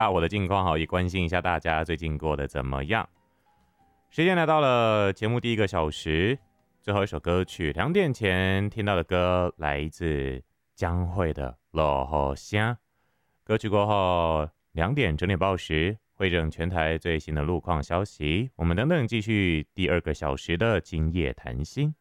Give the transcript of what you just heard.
我的近况，也关心一下大家最近过得怎么样。时间来到了节目第一个小时，最后一首歌曲2点前听到的歌来自江蕙的《落雨声》。歌曲过后2点整点报时，会整全台最新的路况消息。我们等等继续第二个小时的今夜谈心。